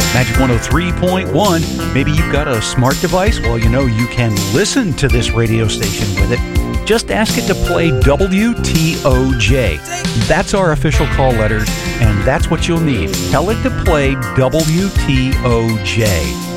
Magic 103.1. Maybe you've got a smart device. Well, you know you can listen to this radio station with it. Just ask it to play WTOJ. That's our official call letter, and that's what you'll need. Tell it to play WTOJ.